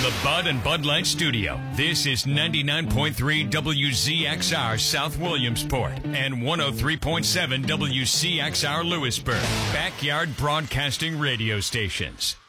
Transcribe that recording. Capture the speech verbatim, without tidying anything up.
the Bud and Bud Light Studio, this is ninety-nine point three W Z X R South Williamsport and one oh three point seven W C X R Lewisburg, Backyard Broadcasting Radio Stations.